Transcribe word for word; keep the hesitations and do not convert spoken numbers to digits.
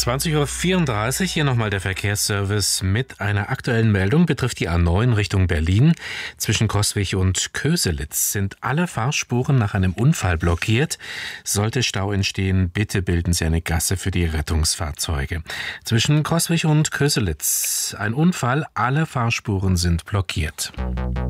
zwanzig Uhr vierunddreißig, hier nochmal der Verkehrsservice mit einer aktuellen Meldung, betrifft die A neun Richtung Berlin. Zwischen Coswig und Köselitz sind alle Fahrspuren nach einem Unfall blockiert. Sollte Stau entstehen, bitte bilden Sie eine Gasse für die Rettungsfahrzeuge. Zwischen Coswig und Köselitz ein Unfall, alle Fahrspuren sind blockiert.